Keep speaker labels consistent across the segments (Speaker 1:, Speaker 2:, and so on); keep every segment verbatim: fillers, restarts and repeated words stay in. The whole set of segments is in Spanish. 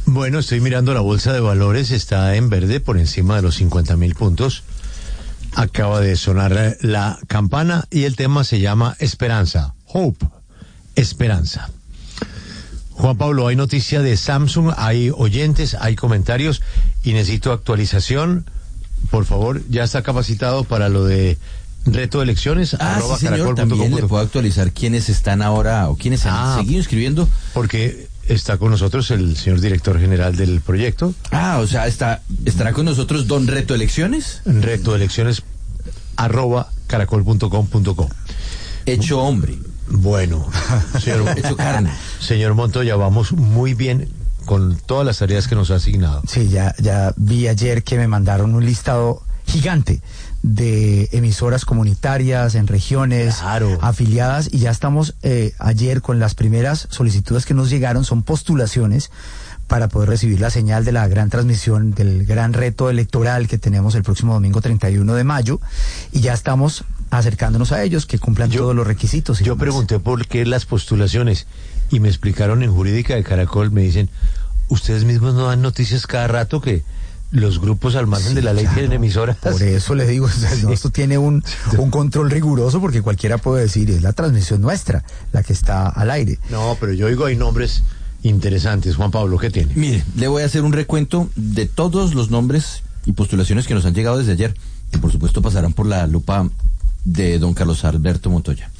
Speaker 1: Bueno, estoy mirando la bolsa de valores, está en verde por encima de los cincuenta mil puntos. Acaba de sonar la campana y el tema se llama Esperanza, Hope, Esperanza. Juan Pablo, hay noticia de Samsung, hay oyentes, hay comentarios y necesito actualización. Por favor, ya está capacitado para lo de reto de elecciones.
Speaker 2: Ah, arroba sí, señor, también le puedo actualizar quiénes están ahora o quiénes han ah, seguido escribiendo.
Speaker 1: Porque está con nosotros el señor director general del proyecto.
Speaker 2: Ah, o sea, está estará con nosotros don Reto Elecciones.
Speaker 1: Reto de elecciones, arroba caracol punto com punto co.
Speaker 2: Hecho hombre.
Speaker 1: Bueno, señor,
Speaker 2: hecho carne.
Speaker 1: Señor Montoya, vamos muy bien con todas las tareas que nos ha asignado.
Speaker 3: Sí, ya, ya vi ayer que me mandaron un listado gigante de emisoras comunitarias en regiones
Speaker 1: claro.
Speaker 3: afiliadas y ya estamos eh, ayer con las primeras solicitudes que nos llegaron, son postulaciones para poder recibir la señal de la gran transmisión del gran reto electoral que tenemos el próximo domingo treinta y uno de mayo y ya estamos acercándonos a ellos, que cumplan yo, todos los requisitos. Y
Speaker 1: yo demás. Pregunté por qué las postulaciones y me explicaron en Jurídica de Caracol, me dicen, ustedes mismos no dan noticias cada rato que los grupos al margen sí, de la ley claro. tienen emisoras.
Speaker 3: Por eso les digo, o sea, sí. no, esto tiene un, un control riguroso porque cualquiera puede decir, es la transmisión nuestra la que está al aire.
Speaker 1: No, pero yo digo, hay nombres interesantes. Juan Pablo, ¿qué tiene?
Speaker 2: Mire, le voy a hacer un recuento de todos los nombres y postulaciones que nos han llegado desde ayer, que por supuesto pasarán por la lupa de don Carlos Alberto Montoya.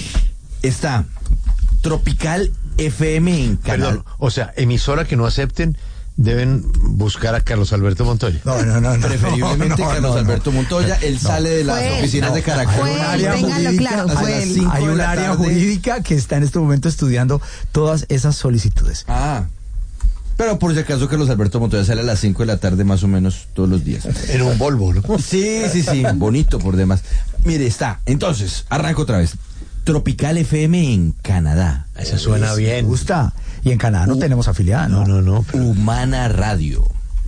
Speaker 2: Está Tropical F M en Canal.
Speaker 1: Perdón, o sea, emisora que no acepten deben buscar a Carlos Alberto Montoya.
Speaker 3: No, no, no.
Speaker 2: Preferiblemente
Speaker 3: no, no,
Speaker 2: Carlos
Speaker 3: no,
Speaker 2: Alberto
Speaker 3: no.
Speaker 2: Montoya. Él no. sale de las
Speaker 4: fue
Speaker 2: oficinas
Speaker 4: no.
Speaker 2: de Caracol.
Speaker 4: Fue
Speaker 3: hay un área
Speaker 4: Téngalo
Speaker 3: jurídica,
Speaker 4: claro, fue él.
Speaker 3: Hay un área jurídica que está en este momento estudiando todas esas solicitudes.
Speaker 2: Ah. Pero por si acaso Carlos Alberto Montoya sale a las cinco de la tarde más o menos todos los días.
Speaker 1: En un Volvo, ¿no?
Speaker 2: Sí, sí, sí, bonito por demás. Mire, está, entonces, arranco otra vez. Tropical F M en Canadá.
Speaker 1: Esa suena bien.
Speaker 3: Me gusta. Y en Canadá no U tenemos afiliada, ¿no?
Speaker 1: No, no, no.
Speaker 2: Pero... Humana Radio.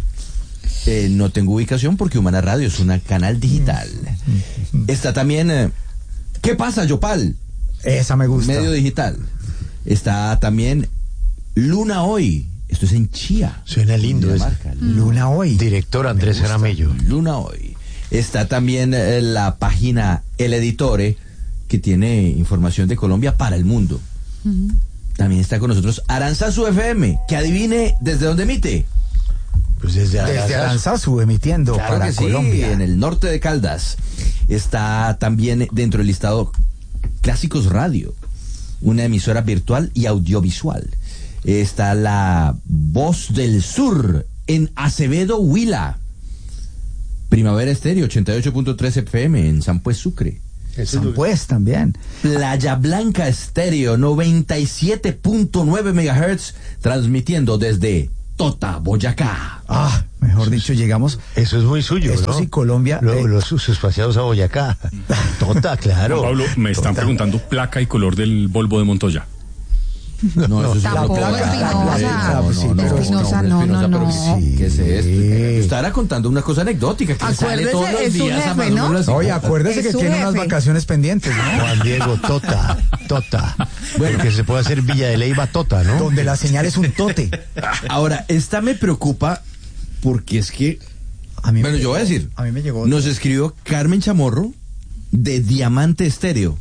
Speaker 2: Eh, no tengo ubicación porque Humana Radio es un canal digital. Está también... Eh, ¿Qué pasa, Yopal?
Speaker 3: Esa me gusta.
Speaker 2: Medio digital. Está también Luna Hoy. Esto es en Chía.
Speaker 1: Suena lindo. Es
Speaker 3: marca, Luna Hoy.
Speaker 1: Director Andrés Jaramillo.
Speaker 2: Luna Hoy. Está también eh, la página El Editore, que tiene información de Colombia para el mundo. Uh-huh. También está con nosotros Aranzazu F M, que adivine desde dónde emite.
Speaker 1: Pues desde Aranzazu,
Speaker 3: desde Aranzazu emitiendo
Speaker 2: claro
Speaker 3: para
Speaker 2: que sí,
Speaker 3: Colombia.
Speaker 2: En el norte de Caldas. Está también dentro del listado Clásicos Radio, una emisora virtual y audiovisual. Está la Voz del Sur en Acevedo, Huila. Primavera Estéreo ochenta y ocho punto tres F M en San Pues, Sucre.
Speaker 3: San Pues también.
Speaker 2: Playa Blanca Estéreo noventa y siete punto nueve megahertz, transmitiendo desde Tota, Boyacá.
Speaker 3: Ah, mejor dicho, llegamos.
Speaker 1: Eso es muy suyo,
Speaker 3: Esto
Speaker 1: ¿no?
Speaker 3: sí, Colombia.
Speaker 1: Lo,
Speaker 3: eh,
Speaker 1: los sus espaciados a Boyacá. Tota, claro.
Speaker 5: Juan Pablo, me están
Speaker 1: Tota.
Speaker 5: preguntando placa y color del Volvo de Montoya.
Speaker 2: No, no, eso es
Speaker 4: Tampoco
Speaker 2: una placa.
Speaker 4: Espinosa.
Speaker 2: No, no, no,
Speaker 4: Espinosa, no, no, no.
Speaker 2: Pero,
Speaker 3: Sí.
Speaker 2: ¿qué es esto? Estará contando una cosa anecdótica que
Speaker 4: Acuérdese,
Speaker 2: sale todos los
Speaker 4: es su
Speaker 2: días a
Speaker 4: jefe,
Speaker 2: más o
Speaker 4: ¿no?
Speaker 2: menos así.
Speaker 3: Oye, acuérdese
Speaker 4: Es
Speaker 3: que
Speaker 4: su
Speaker 3: tiene unas
Speaker 4: jefe.
Speaker 3: vacaciones pendientes, ¿no?
Speaker 1: Juan Diego, Tota, Tota.
Speaker 2: Bueno.
Speaker 1: Porque se puede hacer Villa de Leyva Tota, ¿no?
Speaker 3: Donde la señal es un tote.
Speaker 2: Ahora, esta me preocupa porque es que,
Speaker 3: A mí
Speaker 2: bueno,
Speaker 3: me
Speaker 2: yo voy a
Speaker 3: llegó-
Speaker 2: decir,
Speaker 3: A mí me llegó.
Speaker 2: nos escribió Carmen Chamorro de Diamante Estéreo,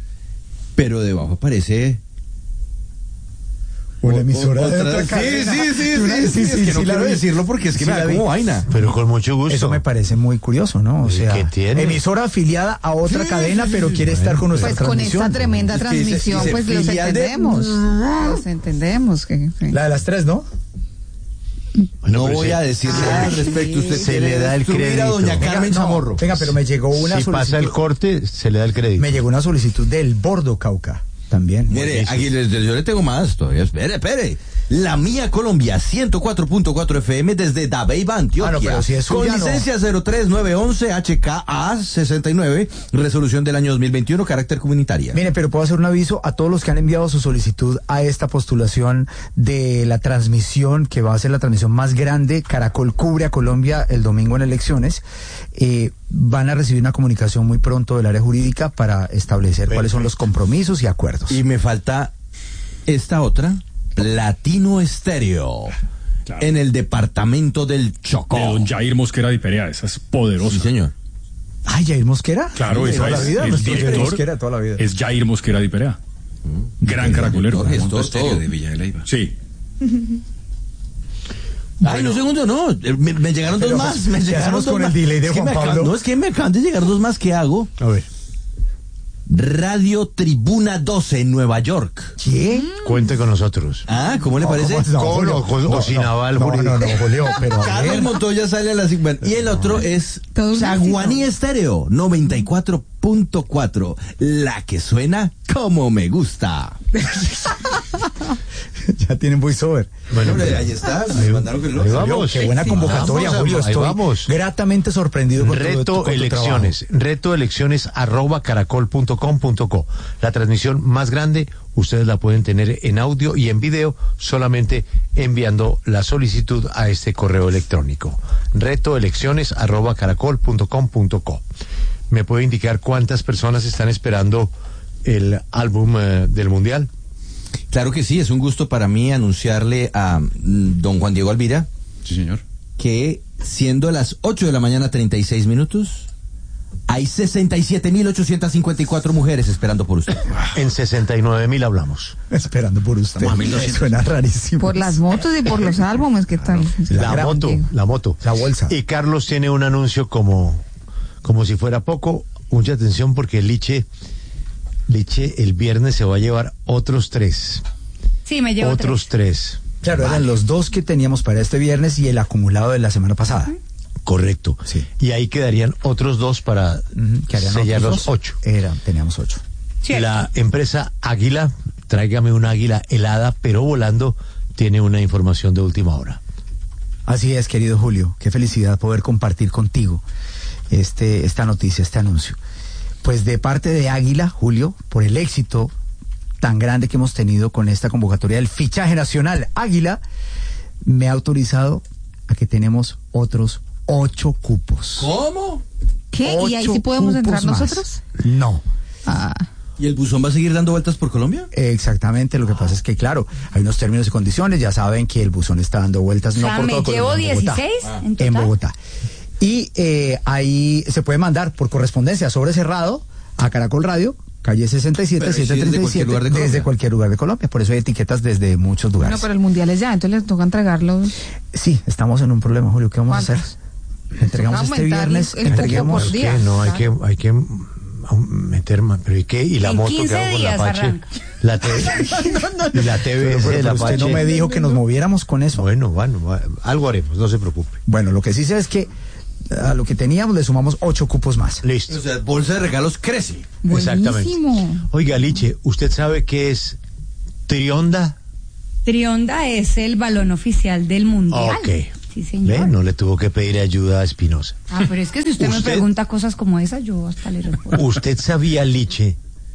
Speaker 2: pero debajo aparece
Speaker 3: Una emisora de
Speaker 2: otra-
Speaker 3: otra
Speaker 2: sí,
Speaker 3: cadena.
Speaker 2: sí, sí,
Speaker 3: Una-
Speaker 2: sí, sí, es que no
Speaker 3: sí la
Speaker 2: quiero
Speaker 3: vi.
Speaker 2: decirlo porque es que
Speaker 3: Sí
Speaker 2: me da
Speaker 3: la vi.
Speaker 2: como vaina.
Speaker 1: Pero con mucho gusto.
Speaker 3: Eso me parece muy curioso, ¿no? O
Speaker 1: ¿Y
Speaker 3: sea,
Speaker 1: qué tiene?
Speaker 3: emisora afiliada a otra
Speaker 2: Sí,
Speaker 3: cadena,
Speaker 2: sí,
Speaker 3: pero
Speaker 2: sí,
Speaker 3: quiere
Speaker 2: bueno,
Speaker 3: estar con nuestra
Speaker 4: Pues con
Speaker 3: transmisión.
Speaker 4: esta tremenda
Speaker 2: Es que dice-
Speaker 4: transmisión,
Speaker 2: dice
Speaker 4: pues los
Speaker 2: filial de-
Speaker 4: entendemos. Los entendemos. Que, sí.
Speaker 3: La de las tres, ¿no?
Speaker 1: Bueno,
Speaker 2: No
Speaker 1: pero
Speaker 2: voy
Speaker 1: sí.
Speaker 2: a decir nada al respecto. Usted
Speaker 1: Se
Speaker 2: quiere
Speaker 1: le da el
Speaker 2: destruir a
Speaker 1: crédito.
Speaker 2: doña
Speaker 1: Venga,
Speaker 2: Carmen
Speaker 3: no,
Speaker 2: Chamorro.
Speaker 3: Venga, pero me llegó una
Speaker 1: Si
Speaker 3: solicitud.
Speaker 1: pasa el corte, se le da el crédito.
Speaker 3: Me llegó una solicitud del Bordo Cauca también.
Speaker 2: Mire, aquí les- yo le tengo más todavía. Espere, espere. La Mía Colombia, ciento cuatro punto cuatro F M desde Dabeiba, Antioquia.
Speaker 3: Ah, no, pero si es
Speaker 2: con
Speaker 3: suya, no.
Speaker 2: licencia cero tres nueve once H K A sesenta y nueve, resolución del año dos mil veintiuno, carácter comunitaria.
Speaker 3: Mire, pero puedo hacer un aviso a todos los que han enviado su solicitud a esta postulación de la transmisión, que va a ser la transmisión más grande. Caracol cubre a Colombia el domingo en elecciones. Eh, van a recibir una comunicación muy pronto del área jurídica para establecer
Speaker 1: Perfecto.
Speaker 3: cuáles son los compromisos y acuerdos.
Speaker 2: Y me falta esta otra, Platino Estéreo.
Speaker 5: Claro.
Speaker 2: en el departamento del Chocó.
Speaker 5: De don Jair Mosquera de Perea, esa es poderosa.
Speaker 2: Sí, señor.
Speaker 3: Ay, Jair Mosquera.
Speaker 5: Claro,
Speaker 3: Sí,
Speaker 5: esa
Speaker 3: toda la
Speaker 5: es.
Speaker 3: vida,
Speaker 5: El
Speaker 3: nuestro Jair
Speaker 5: director
Speaker 3: Mosquera toda la vida.
Speaker 5: es Jair Mosquera de Perea. Gran caracolero.
Speaker 2: Gestor, todo.
Speaker 6: de Villa de Leyva.
Speaker 5: Sí.
Speaker 2: Ay, no, segundo, no. eh, Me, me llegaron
Speaker 3: Pero,
Speaker 2: dos más. Me
Speaker 3: ¿qué
Speaker 2: llegaron
Speaker 3: hacemos
Speaker 2: dos
Speaker 3: con el
Speaker 2: más.
Speaker 3: delay de
Speaker 2: Es que
Speaker 3: Juan
Speaker 2: me acaban-
Speaker 3: Pablo?
Speaker 2: No, es que me acaban de llegar dos más. ¿Qué hago?
Speaker 1: A ver,
Speaker 2: Radio Tribuna doce en Nueva York.
Speaker 3: ¿Qué?
Speaker 1: cuente con nosotros.
Speaker 2: Ah, ¿cómo le
Speaker 3: No,
Speaker 2: parece?
Speaker 3: ¿cómo es? No,
Speaker 1: Con
Speaker 3: Julio,
Speaker 1: o- con-
Speaker 3: no,
Speaker 1: o sin
Speaker 3: no,
Speaker 1: aval
Speaker 3: no,
Speaker 1: jurídico.
Speaker 3: no, no, Julio, pero a
Speaker 2: Carlos
Speaker 3: ver.
Speaker 2: Montoya sale a las cincuenta. Y el otro es
Speaker 4: Todo un
Speaker 2: Zaguaní Estéreo noventa y cuatro punto cuatro. La que suena como me gusta.
Speaker 3: Ya tienen voiceover.
Speaker 1: Bueno,
Speaker 2: Hombre, ahí está. Me
Speaker 1: ahí-
Speaker 2: mandaron que lo-
Speaker 1: ahí
Speaker 3: Julio,
Speaker 1: vamos.
Speaker 3: qué buena
Speaker 1: Sí,
Speaker 3: convocatoria,
Speaker 1: vamos,
Speaker 3: Julio.
Speaker 1: ahí
Speaker 3: Estoy
Speaker 1: vamos.
Speaker 3: gratamente sorprendido con tu-
Speaker 1: Reto
Speaker 3: con tu
Speaker 1: elecciones, reto elecciones arroba caracol punto com punto co. La transmisión más grande, ustedes la pueden tener en audio y en video solamente enviando la solicitud a este correo electrónico. Reto elecciones arroba caracol punto com punto co. ¿Me puede indicar cuántas personas están esperando el álbum eh, del Mundial?
Speaker 2: Claro que sí, es un gusto para mí anunciarle a mm, don Juan Diego Alvira
Speaker 6: Sí, señor.
Speaker 2: que siendo las ocho de la mañana treinta y seis minutos, hay sesenta y siete mil ochocientas cincuenta y cuatro mujeres esperando por usted.
Speaker 1: En sesenta y nueve mil hablamos.
Speaker 3: Esperando por usted.
Speaker 6: Estamos a mil doscientos.
Speaker 3: Suena rarísimo.
Speaker 4: Por las motos y por los álbumes, ¿qué tal?
Speaker 1: La,
Speaker 3: gran-
Speaker 1: moto, la moto.
Speaker 3: La bolsa.
Speaker 1: Y Carlos tiene un anuncio como, como si fuera poco. Mucha atención porque Liche, Liche el viernes se va a llevar otros tres.
Speaker 7: Sí, me llevo
Speaker 1: Otros tres.
Speaker 3: Claro, eran los dos que teníamos para este viernes y el acumulado de la semana pasada.
Speaker 1: Correcto.
Speaker 3: Sí.
Speaker 1: Y ahí quedarían otros dos para
Speaker 3: Ujú, que harían
Speaker 1: sellar
Speaker 3: otros
Speaker 1: los
Speaker 3: dos.
Speaker 1: ocho.
Speaker 3: Eran, teníamos ocho.
Speaker 7: Cierto.
Speaker 1: La empresa Águila, tráigame un águila helada, pero volando, tiene una información de última hora.
Speaker 3: Así es, querido Julio. Qué felicidad poder compartir contigo este, esta noticia, este anuncio. Pues de parte de Águila, Julio, por el éxito tan grande que hemos tenido con esta convocatoria del fichaje nacional Águila, me ha autorizado a que tenemos otros ocho cupos.
Speaker 2: ¿Cómo?
Speaker 4: ¿Qué? ¿Y ahí
Speaker 3: Ocho
Speaker 4: sí podemos entrar
Speaker 3: cupos más.
Speaker 4: nosotros?
Speaker 3: No.
Speaker 4: Ah,
Speaker 2: ¿Y el buzón va a seguir dando vueltas por Colombia?
Speaker 3: Exactamente, lo que pasa es que, claro, hay unos términos y condiciones, ya saben que el buzón está dando vueltas,
Speaker 7: o
Speaker 3: no
Speaker 7: sea,
Speaker 3: por
Speaker 7: me
Speaker 3: todo
Speaker 7: llevo
Speaker 3: Colombia, en Bogotá.
Speaker 7: dieciséis en total.
Speaker 3: En Bogotá. Y eh, ahí se puede mandar por correspondencia sobre cerrado a Caracol Radio, calle sesenta y siete,
Speaker 2: Pero sí,
Speaker 3: siete treinta y siete,
Speaker 2: desde cualquier lugar de Colombia.
Speaker 3: desde cualquier lugar de Colombia. Por eso hay etiquetas desde muchos lugares.
Speaker 4: no, pero el mundial es ya, entonces les toca entregarlos.
Speaker 3: Sí, estamos en un problema, Julio. ¿Qué vamos a hacer?
Speaker 4: ¿Cuántos?
Speaker 3: Entregamos
Speaker 4: Toca
Speaker 3: este
Speaker 4: aumentar
Speaker 3: viernes,
Speaker 4: el- el cupo
Speaker 3: entreguemos.
Speaker 4: por
Speaker 1: ¿Qué?
Speaker 4: día,
Speaker 1: No, hay
Speaker 4: claro.
Speaker 1: que, hay que meter más. ¿Pero y qué? ¿Y la
Speaker 7: En
Speaker 1: moto
Speaker 7: quince
Speaker 1: que hago con la
Speaker 7: días
Speaker 1: Apache?
Speaker 7: arranca.
Speaker 1: La T V. Y la T V
Speaker 3: Pero,
Speaker 1: S
Speaker 3: pero,
Speaker 1: de la
Speaker 3: pero usted no
Speaker 1: Apache.
Speaker 3: me dijo que nos moviéramos con eso.
Speaker 1: Bueno, bueno, va- algo haremos, no se preocupe.
Speaker 3: Bueno, lo que sí sé es que a lo que teníamos le sumamos ocho cupos más.
Speaker 1: Listo.
Speaker 2: O sea, bolsa de regalos crece.
Speaker 1: Exactamente.
Speaker 4: Buenísimo.
Speaker 1: Oiga, Liche, ¿usted sabe qué es Trionda?
Speaker 7: Trionda es el balón oficial del mundial.
Speaker 1: Ok.
Speaker 7: Sí, señor.
Speaker 1: Ve, no le tuvo que pedir ayuda a Espinosa.
Speaker 7: Ah, pero es que si usted, me
Speaker 1: Usted-
Speaker 7: pregunta cosas como esas, yo hasta le respondo.
Speaker 1: ¿Usted sabía, Liche,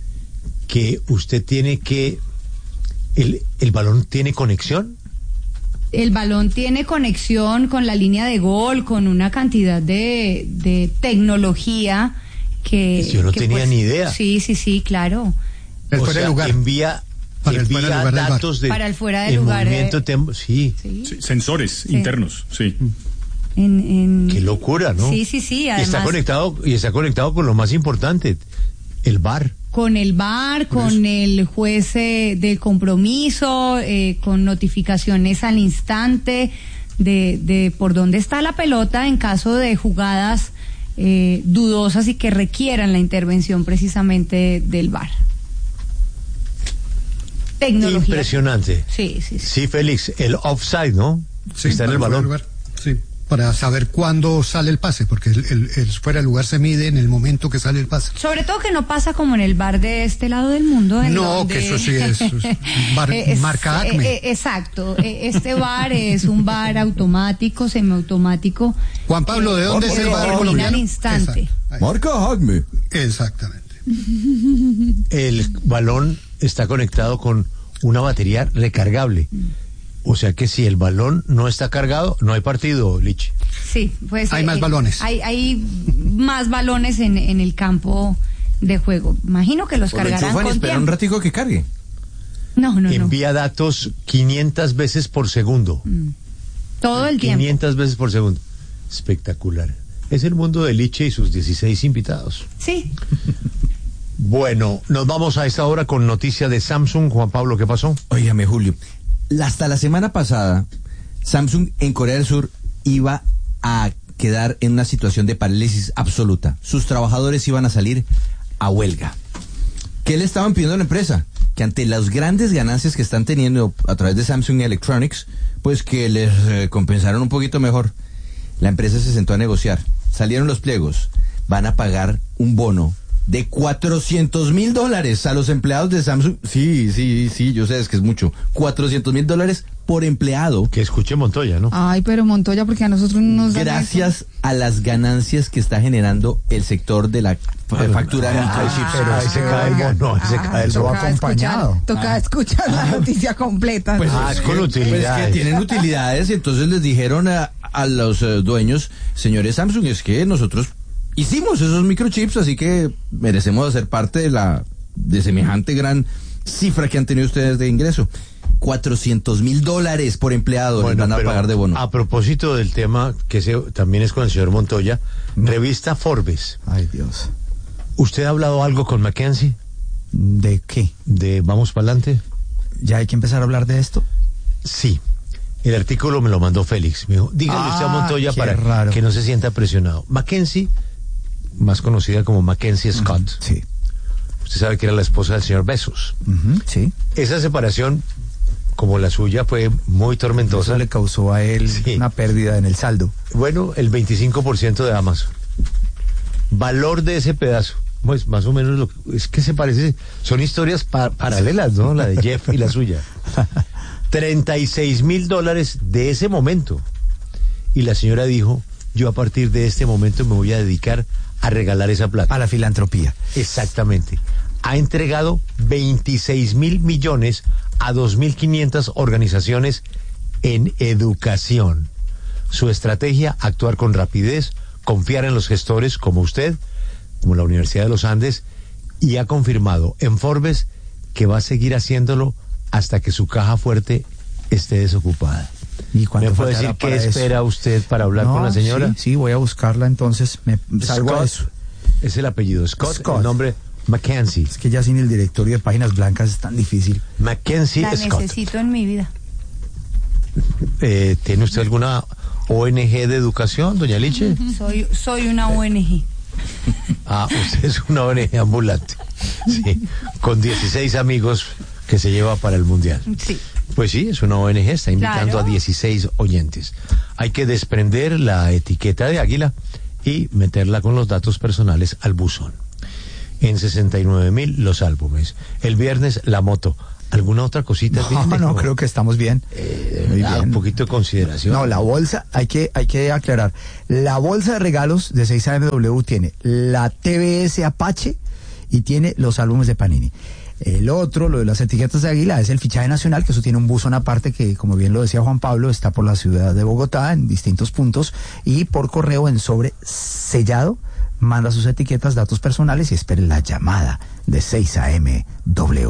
Speaker 1: que usted tiene que... El, el balón tiene conexión?
Speaker 7: El balón tiene conexión con la línea de gol, con una cantidad de, de tecnología que...
Speaker 1: Yo no
Speaker 7: que,
Speaker 1: tenía ni idea.
Speaker 7: Sí, sí, sí, claro.
Speaker 8: El
Speaker 1: O
Speaker 8: fuera de
Speaker 1: sea,
Speaker 8: lugar.
Speaker 1: envía,
Speaker 8: Para el fuera de
Speaker 1: envía
Speaker 8: lugar del bar.
Speaker 1: datos de...
Speaker 7: Para el fuera de
Speaker 1: en
Speaker 7: lugar,
Speaker 1: movimiento
Speaker 7: eh,
Speaker 1: tem- sí,
Speaker 7: Sí.
Speaker 5: Sí, sensores
Speaker 7: Sí.
Speaker 5: internos, sí.
Speaker 7: En, en-
Speaker 1: qué locura, ¿no?
Speaker 7: Sí, sí, sí,
Speaker 1: Y está
Speaker 7: además-
Speaker 1: conectado, y está conectado con lo más importante, el V A R.
Speaker 7: Con el V A R, con el juez eh, del compromiso, eh, con notificaciones al instante de, de por dónde está la pelota en caso de jugadas eh, dudosas y que requieran la intervención precisamente del V A R. Tecnología.
Speaker 1: Impresionante.
Speaker 7: Sí, sí, sí.
Speaker 1: Sí, Félix, el offside, ¿no?
Speaker 8: Sí,
Speaker 1: está en el
Speaker 8: para fuera de
Speaker 1: balón.
Speaker 8: lugar. Sí, para saber cuándo sale el pase, porque el, el- el fuera de lugar se mide en el momento que sale el pase.
Speaker 7: Sobre todo que no pasa como en el bar de este lado del mundo. en
Speaker 8: No,
Speaker 7: donde-
Speaker 8: que eso sí es- es bar-
Speaker 7: Es-
Speaker 8: marca Acme.
Speaker 7: eh, eh, exacto. Eh, Este bar es un bar automático, semiautomático.
Speaker 8: Juan Pablo, ¿de dónde es el
Speaker 7: que
Speaker 8: bar
Speaker 7: determina
Speaker 8: colombiano?
Speaker 7: al instante.
Speaker 8: Exacto, ahí.
Speaker 2: Marca Acme.
Speaker 8: Exactamente.
Speaker 1: El balón está conectado con una batería recargable. O sea que si el balón no está cargado, no hay partido, Lich.
Speaker 7: Sí, pues.
Speaker 8: Hay más
Speaker 7: eh,
Speaker 8: balones.
Speaker 7: Hay, hay más balones en, en el campo de juego. Imagino que los
Speaker 2: O lo
Speaker 7: cargarán
Speaker 2: enchufan y
Speaker 7: con
Speaker 2: esperan un
Speaker 7: tiempo.
Speaker 2: ratico que cargue.
Speaker 7: No, no, no.
Speaker 1: Envía datos quinientas veces por segundo.
Speaker 7: Mm. Todo el tiempo.
Speaker 1: quinientas veces por segundo. Espectacular. Es el mundo de Liche y sus dieciséis invitados.
Speaker 7: Sí.
Speaker 1: Bueno, nos vamos a esta hora con noticia de Samsung. Juan Pablo, ¿qué pasó?
Speaker 2: Óigame, Julio, hasta la semana pasada, Samsung en Corea del Sur iba a quedar en una situación de parálisis absoluta. Sus trabajadores iban a salir a huelga. ¿Qué le estaban pidiendo a la empresa? Que ante las grandes ganancias que están teniendo a través de Samsung Electronics, pues que les eh, compensaron un poquito mejor. La empresa se sentó a negociar. Salieron los pliegos. Van a pagar un bono de cuatrocientos mil dólares a los empleados de Samsung. Sí, sí, sí, yo sé, es que es mucho. cuatrocientos mil dólares por empleado.
Speaker 1: Que escuche Montoya, ¿no?
Speaker 4: Ay, pero Montoya, porque a nosotros no nos dan
Speaker 2: Gracias
Speaker 4: eso.
Speaker 2: a las ganancias que está generando el sector de la
Speaker 1: Pero-
Speaker 2: factura de
Speaker 1: Ah,
Speaker 2: microchips.
Speaker 1: pero ahí se cae el bono, ahí se
Speaker 4: Ah,
Speaker 1: cae el
Speaker 3: eso
Speaker 1: bono.
Speaker 3: va acompañado.
Speaker 4: Escuchar, toca escuchar la noticia completa.
Speaker 2: Pues
Speaker 1: Ah, es con
Speaker 2: que-
Speaker 1: utilidades.
Speaker 2: pues que tienen utilidades y entonces les dijeron a, a los eh, dueños, señores Samsung, es que nosotros hicimos esos microchips, así que merecemos hacer parte de la de semejante gran cifra que han tenido ustedes de ingreso. cuatrocientos mil dólares por empleado les
Speaker 1: Bueno,
Speaker 2: van a
Speaker 1: pero
Speaker 2: pagar de bono.
Speaker 1: A propósito del tema, que se, también es con el señor Montoya, revista Forbes.
Speaker 3: Ay, Dios.
Speaker 1: ¿Usted ha hablado algo con Mackenzie
Speaker 3: ¿De qué?
Speaker 1: de Vamos para adelante?
Speaker 3: ¿Ya hay que empezar a hablar de esto?
Speaker 1: Sí. El artículo me lo mandó Félix. Me dijo, dígale
Speaker 3: Ah,
Speaker 1: usted a Montoya
Speaker 3: qué
Speaker 1: para
Speaker 3: raro.
Speaker 1: que no se sienta presionado. Mackenzie, más conocida como Mackenzie Scott.
Speaker 3: Sí.
Speaker 1: Usted sabe que era la esposa del señor Bezos.
Speaker 3: Ujú, sí.
Speaker 1: Esa separación, como la suya, fue muy tormentosa.
Speaker 3: Eso le causó a él
Speaker 1: Sí.
Speaker 3: una pérdida en el saldo.
Speaker 1: Bueno, el veinticinco por ciento de Amazon. Valor de ese pedazo. Pues más o menos lo que, es que se parece, son historias pa- paralelas, ¿no? La de Jeff y la suya. treinta y seis mil dólares de ese momento. Y la señora dijo, yo a partir de este momento me voy a dedicar a regalar esa plata.
Speaker 3: A la filantropía.
Speaker 1: Exactamente. Ha entregado veintiséis mil millones a dos mil quinientas organizaciones en educación. Su estrategia, actuar con rapidez, confiar en los gestores como usted, como la Universidad de los Andes, y ha confirmado en Forbes que va a seguir haciéndolo hasta que su caja fuerte esté desocupada.
Speaker 3: ¿Y cuánto
Speaker 1: ¿Me puede
Speaker 3: faltará
Speaker 1: decir qué
Speaker 3: para eso?
Speaker 1: espera usted para hablar
Speaker 3: No,
Speaker 1: con la señora?
Speaker 3: Sí, sí, voy a buscarla entonces. Me salgo a
Speaker 1: Scott,
Speaker 3: eso.
Speaker 1: es el apellido Scott,
Speaker 3: Scott.
Speaker 1: el nombre Mackenzie.
Speaker 3: Es que ya sin el directorio de páginas blancas es tan difícil.
Speaker 1: Mackenzie
Speaker 7: La
Speaker 1: Scott.
Speaker 7: necesito en mi vida.
Speaker 1: Eh, ¿Tiene usted alguna O N G de educación, doña Liche?
Speaker 7: Soy, soy una O N G.
Speaker 1: Ah, usted es una O N G ambulante. Sí, con dieciséis amigos que se lleva para el Mundial.
Speaker 7: Sí.
Speaker 1: Pues sí, es una O N G, está invitando
Speaker 7: Claro.
Speaker 1: a dieciséis oyentes. Hay que desprender la etiqueta de águila y meterla con los datos personales al buzón. En sesenta y nueve mil los álbumes. El viernes la moto. ¿Alguna otra cosita?
Speaker 3: No,
Speaker 1: tiene?
Speaker 3: no, creo que estamos bien.
Speaker 1: Eh,
Speaker 3: Muy
Speaker 1: ah,
Speaker 3: bien.
Speaker 1: un poquito de consideración.
Speaker 3: No, la bolsa, hay que, hay que aclarar. La bolsa de regalos de seis A M W tiene la T V S Apache y tiene los álbumes de Panini. El otro, lo de las etiquetas de águila, es el fichaje nacional, que eso tiene un buzón aparte que, como bien lo decía Juan Pablo, está por la ciudad de Bogotá en distintos puntos y por correo en sobre sellado, manda sus etiquetas, datos personales y espere la llamada de seis A M W.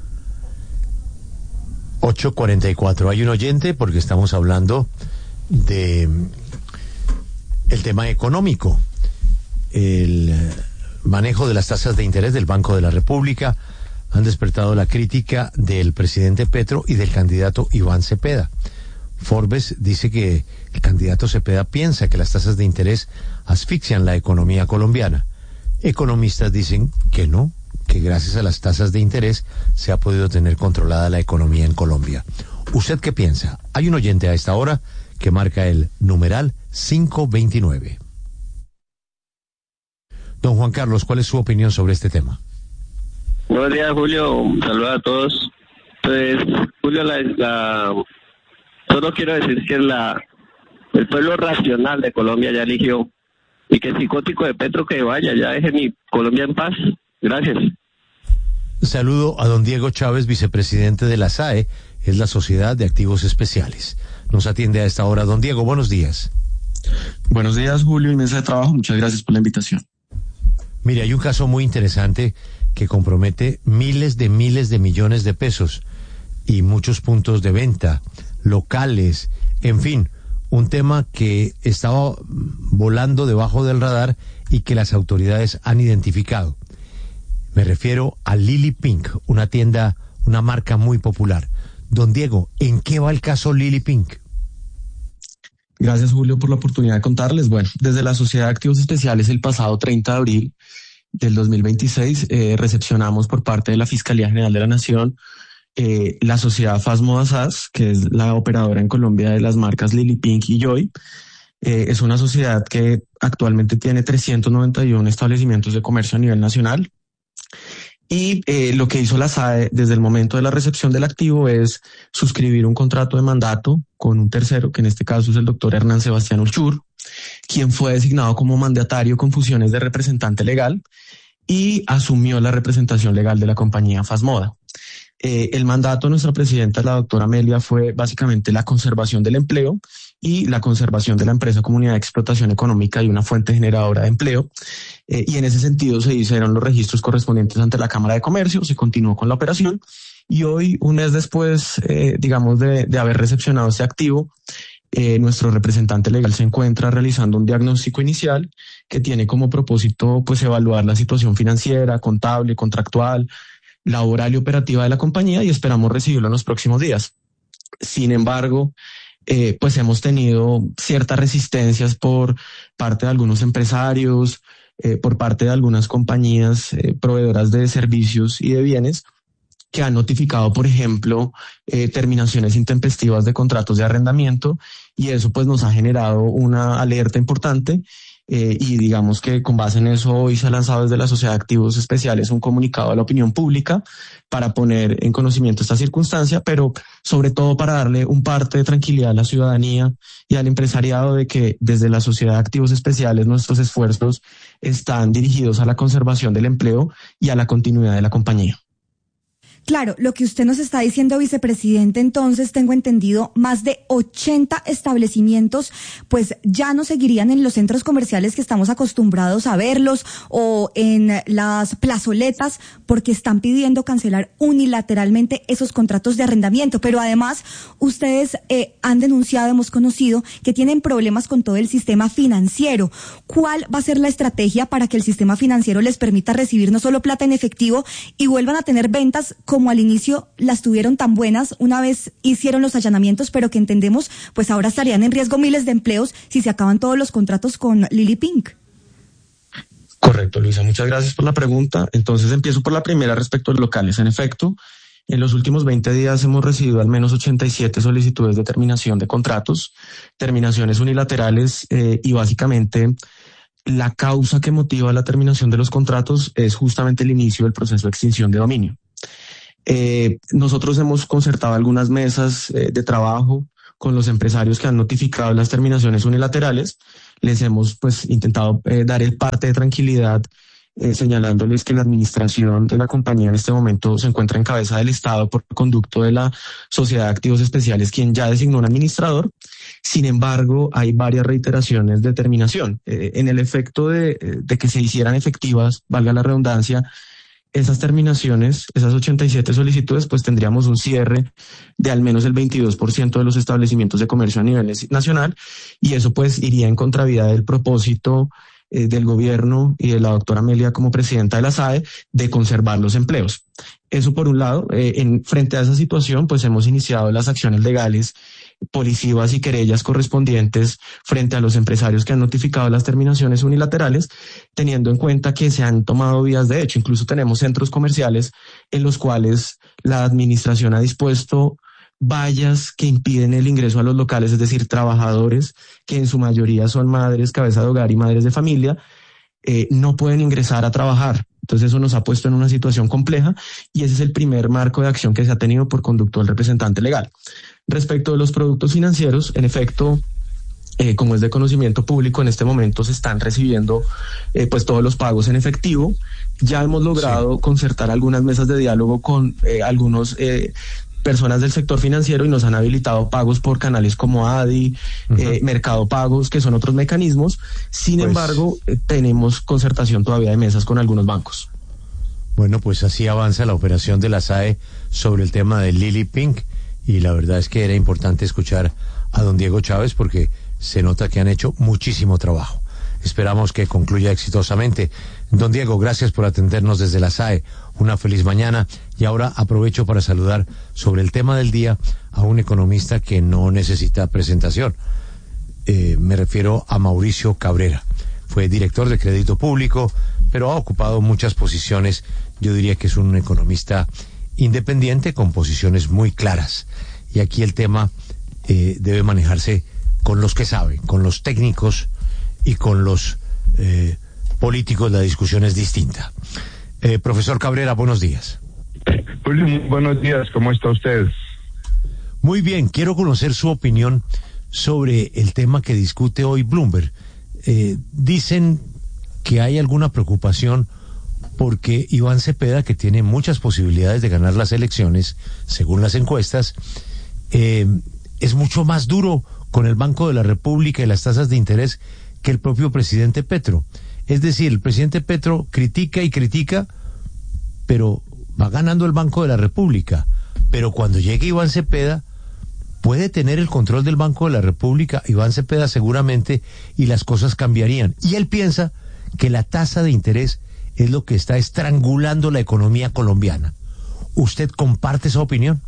Speaker 1: ocho cuarenta y cuatro. Hay un oyente porque estamos hablando de mm, el tema económico. El eh, manejo de las tasas de interés del Banco de la República han despertado la crítica del presidente Petro y del candidato Iván Cepeda. Forbes dice que el candidato Cepeda piensa que las tasas de interés asfixian la economía colombiana. Economistas dicen que no, que gracias a las tasas de interés se ha podido tener controlada la economía en Colombia. ¿Usted qué piensa? Hay un oyente a esta hora que marca el numeral quinientos veintinueve. Don Juan Carlos, ¿cuál es su opinión sobre este tema?
Speaker 6: Buenos días, Julio. Saludos a todos. Pues, Julio, la, la, solo quiero decir que la, el pueblo racional de Colombia ya eligió, y que el psicótico de Petro que vaya, ya deje mi Colombia en paz. Gracias.
Speaker 1: Saludo a don Diego Chávez, vicepresidente de la S A E, es la Sociedad de Activos Especiales. Nos atiende a esta hora. Don Diego, buenos días.
Speaker 9: Buenos días, Julio y mesa de trabajo. Muchas gracias por la invitación.
Speaker 1: Mire, hay un caso muy interesante que compromete miles de miles de millones de pesos y muchos puntos de venta, locales, en fin, un tema que estaba volando debajo del radar y que las autoridades han identificado. Me refiero a Lily Pink, una tienda, una marca muy popular. Don Diego, ¿en qué va el caso Lily Pink?
Speaker 9: Gracias, Julio, por la oportunidad de contarles. Bueno, desde la Sociedad de Activos Especiales el pasado treinta de abril del dos mil veintiséis eh, recepcionamos por parte de la Fiscalía General de la Nación eh, la sociedad Fasmoda S A S, que es la operadora en Colombia de las marcas Lily Pink y Joy. Eh, es una sociedad que actualmente tiene trescientos noventa y uno establecimientos de comercio a nivel nacional. Y eh, lo que hizo la S A E desde el momento de la recepción del activo es suscribir un contrato de mandato con un tercero, que en este caso es el doctor Hernán Sebastián Ulchur, quien fue designado como mandatario con funciones de representante legal y asumió la representación legal de la compañía Fasmoda. Eh, el mandato de nuestra presidenta, la doctora Amelia, fue básicamente la conservación del empleo y la conservación de la empresa como unidad de explotación económica y una fuente generadora de empleo. Eh, y en ese sentido se hicieron los registros correspondientes ante la Cámara de Comercio, se continuó con la operación y hoy, un mes después, eh, digamos, de, de haber recepcionado este activo, eh, nuestro representante legal se encuentra realizando un diagnóstico inicial que tiene como propósito, pues, evaluar la situación financiera, contable, contractual, laboral y operativa de la compañía y esperamos recibirlo en los próximos días. Sin embargo, eh, pues hemos tenido ciertas resistencias por parte de algunos empresarios, eh, por parte de algunas compañías eh, proveedoras de servicios y de bienes que han notificado, por ejemplo, eh, terminaciones intempestivas de contratos de arrendamiento y eso pues nos ha generado una alerta importante. Eh, y digamos que con base en eso hoy se ha lanzado desde la Sociedad de Activos Especiales un comunicado a la opinión pública para poner en conocimiento esta circunstancia, pero sobre todo para darle un parte de tranquilidad a la ciudadanía y al empresariado de que desde la Sociedad de Activos Especiales nuestros esfuerzos están dirigidos a la conservación del empleo y a la continuidad de la compañía.
Speaker 10: Claro, lo que usted nos está diciendo, vicepresidente, entonces tengo entendido, más de ochenta establecimientos pues ya no seguirían en los centros comerciales que estamos acostumbrados a verlos o en las plazoletas porque están pidiendo cancelar unilateralmente esos contratos de arrendamiento. Pero además ustedes eh, han denunciado, hemos conocido que tienen problemas con todo el sistema financiero. ¿Cuál va a ser la estrategia para que el sistema financiero les permita recibir no solo plata en efectivo y vuelvan a tener ventas con como al inicio las tuvieron tan buenas una vez hicieron los allanamientos, pero que entendemos, pues ahora estarían en riesgo miles de empleos si se acaban todos los contratos con Lily Pink?
Speaker 9: Correcto, Luisa, muchas gracias por la pregunta. Entonces empiezo por la primera respecto a los locales. En efecto, en los últimos veinte días hemos recibido al menos ochenta y siete solicitudes de terminación de contratos, terminaciones unilaterales eh, y básicamente la causa que motiva la terminación de los contratos es justamente el inicio del proceso de extinción de dominio. Eh, nosotros hemos concertado algunas mesas eh, de trabajo con los empresarios que han notificado las terminaciones unilaterales. Les hemos pues intentado eh, dar el parte de tranquilidad, eh, señalándoles que la administración de la compañía en este momento se encuentra en cabeza del Estado por conducto de la Sociedad de Activos Especiales, quien ya designó un administrador. Sin embargo, hay varias reiteraciones de terminación. Eh, en el efecto de, de que se hicieran efectivas, valga la redundancia, esas terminaciones, esas ochenta y siete solicitudes, pues tendríamos un cierre de al menos el veintidós por ciento de los establecimientos de comercio a nivel nacional y eso pues iría en contravía del propósito eh, del gobierno y de la doctora Amelia como presidenta de la S A E de conservar los empleos. Eso por un lado. Eh, en, frente a esa situación pues hemos iniciado las acciones legales policivas y querellas correspondientes frente a los empresarios que han notificado las terminaciones unilaterales, teniendo en cuenta que se han tomado vías de hecho. Incluso tenemos centros comerciales en los cuales la administración ha dispuesto vallas que impiden el ingreso a los locales, es decir, trabajadores que en su mayoría son madres, cabeza de hogar y madres de familia, eh, no pueden ingresar a trabajar. Entonces eso nos ha puesto en una situación compleja y ese es el primer marco de acción que se ha tenido por conducto del representante legal. Respecto de los productos financieros, en efecto, eh, como es de conocimiento público, en este momento se están recibiendo eh, pues todos los pagos en efectivo. Ya hemos logrado sí. concertar algunas mesas de diálogo con eh, algunos eh, personas del sector financiero y nos han habilitado pagos por canales como A D I, uh-huh. eh, Mercado Pagos, que son otros mecanismos. Sin pues, embargo, eh, tenemos concertación todavía de mesas con algunos bancos.
Speaker 1: Bueno, pues así avanza la operación de la S A E sobre el tema de Lily Pink y la verdad es que era importante escuchar a don Diego Chávez porque se nota que han hecho muchísimo trabajo. Esperamos que concluya exitosamente. Don Diego, gracias por atendernos desde la S A E. Una feliz mañana. Y ahora aprovecho para saludar sobre el tema del día a un economista que no necesita presentación. Eh, me refiero a Mauricio Cabrera. Fue director de Crédito Público, pero ha ocupado muchas posiciones. Yo diría que es un economista independiente con posiciones muy claras. Y aquí el tema eh, debe manejarse con los que saben, con los técnicos y con los eh, políticos. La discusión es distinta. Eh, profesor Cabrera, buenos días.
Speaker 11: Julio, muy buenos días. ¿Cómo está usted?
Speaker 1: Muy bien. Quiero conocer su opinión sobre el tema que discute hoy Bloomberg. Eh, dicen que hay alguna preocupación porque Iván Cepeda, que tiene muchas posibilidades de ganar las elecciones, según las encuestas, eh, es mucho más duro con el Banco de la República y las tasas de interés que el propio presidente Petro. Es decir, el presidente Petro critica y critica, pero va ganando el Banco de la República. Pero cuando llegue Iván Cepeda, puede tener el control del Banco de la República, Iván Cepeda seguramente, y las cosas cambiarían. Y él piensa que la tasa de interés es lo que está estrangulando la economía colombiana. ¿Usted comparte esa opinión?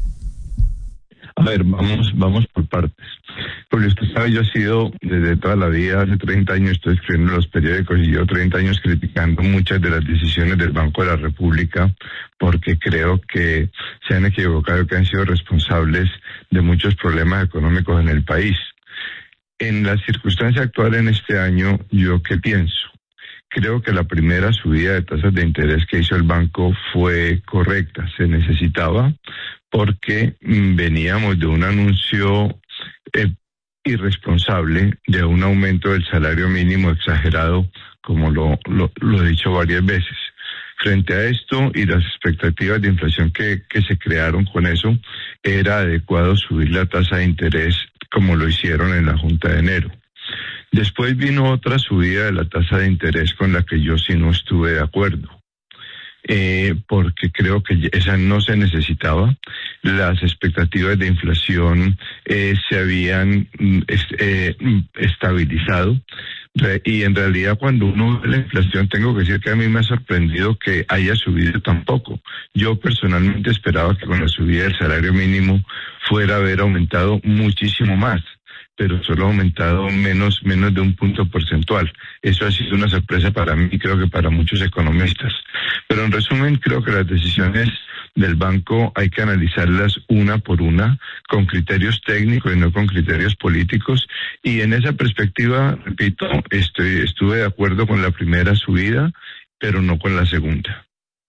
Speaker 11: A ver, vamos vamos por partes. Porque usted sabe, yo he sido desde toda la vida, hace treinta años estoy escribiendo en los periódicos y llevo treinta años criticando muchas de las decisiones del Banco de la República porque creo que se han equivocado, que han sido responsables de muchos problemas económicos en el país. En la circunstancia actual en este año, ¿yo qué pienso? Creo que la primera subida de tasas de interés que hizo el banco fue correcta, se necesitaba porque veníamos de un anuncio eh, irresponsable de un aumento del salario mínimo exagerado, como lo, lo, lo he dicho varias veces. Frente a esto y las expectativas de inflación que, que se crearon con eso, era adecuado subir la tasa de interés como lo hicieron en la Junta de enero. Después vino otra subida de la tasa de interés con la que yo sí no estuve de acuerdo, eh, porque creo que esa no se necesitaba. Las expectativas de inflación eh, se habían eh, estabilizado Re- y en realidad cuando uno ve la inflación, tengo que decir que a mí me ha sorprendido que haya subido tan poco. Yo personalmente esperaba que con la subida del salario mínimo fuera a haber aumentado muchísimo más, pero solo ha aumentado menos, menos de un punto porcentual. Eso ha sido una sorpresa para mí y creo que para muchos economistas. Pero en resumen, creo que las decisiones del banco hay que analizarlas una por una, con criterios técnicos y no con criterios políticos. Y en esa perspectiva, repito, estoy, estuve de acuerdo con la primera subida, pero no con la segunda.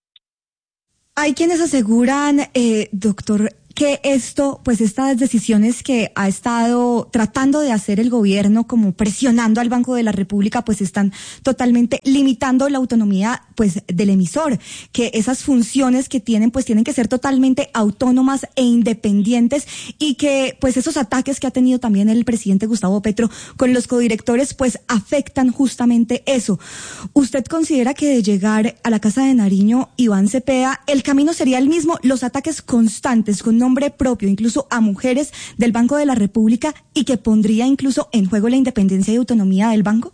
Speaker 10: Hay quienes aseguran, eh, doctor, que esto, pues estas decisiones que ha estado tratando de hacer el gobierno, como presionando al Banco de la República, pues están totalmente limitando la autonomía, pues, del emisor, que esas funciones que tienen, pues tienen que ser totalmente autónomas e independientes, y que, pues, esos ataques que ha tenido también el presidente Gustavo Petro con los codirectores, pues, afectan justamente eso. ¿Usted considera que de llegar a la Casa de Nariño, Iván Cepeda, el camino sería el mismo, los ataques constantes con nombre propio, incluso a mujeres del Banco de la República, y que pondría incluso en juego la independencia y autonomía del banco?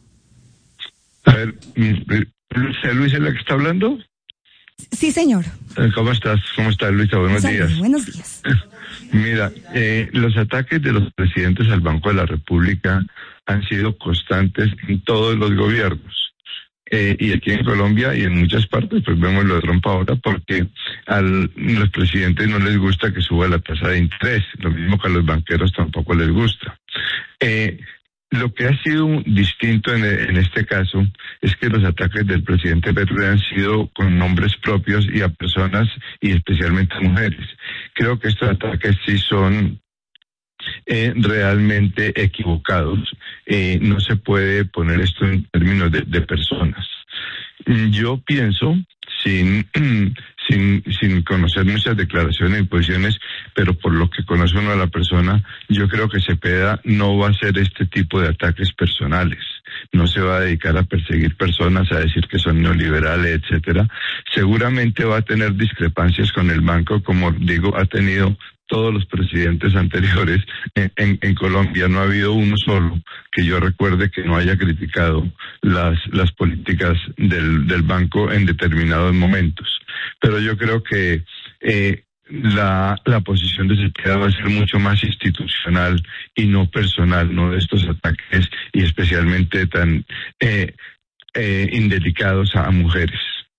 Speaker 11: A ver, ¿Luisa, Luisa es la que está hablando?
Speaker 10: Sí, señor.
Speaker 11: ¿Cómo estás? ¿Cómo estás, Luisa? Buenos
Speaker 10: Saludos,
Speaker 11: días.
Speaker 10: Buenos días.
Speaker 11: Mira, eh, los ataques de los presidentes al Banco de la República han sido constantes en todos los gobiernos. Eh, y aquí en Colombia y en muchas partes, pues vemos lo de Trump ahora, porque a los presidentes no les gusta que suba la tasa de interés, lo mismo que a los banqueros tampoco les gusta. Eh, lo que ha sido distinto en, en este caso es que los ataques del presidente Petro han sido con nombres propios y a personas y especialmente a mujeres. Creo que estos ataques sí son Eh, realmente equivocados. Eh, no se puede poner esto en términos de, de personas. Yo pienso, sin, sin, sin conocer muchas declaraciones y posiciones, pero por lo que conoce uno a la persona, yo creo que Cepeda no va a hacer este tipo de ataques personales. No se va a dedicar a perseguir personas, a decir que son neoliberales, etcétera. Seguramente va a tener discrepancias con el banco, como digo, ha tenido todos los presidentes anteriores en, en, en Colombia. No ha habido uno solo que yo recuerde que no haya criticado las, las políticas del, del banco en determinados momentos. Pero yo creo que eh, la, la posición de Cepeda va a ser mucho más institucional y no personal, no de estos ataques y especialmente tan eh, eh, indelicados a, a mujeres.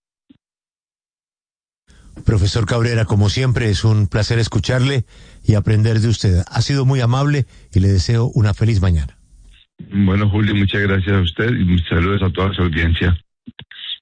Speaker 1: Profesor Cabrera, como siempre, es un placer escucharle y aprender de usted. Ha sido muy amable y le deseo una feliz mañana.
Speaker 11: Bueno, Julio, muchas gracias a usted y saludos a toda su audiencia.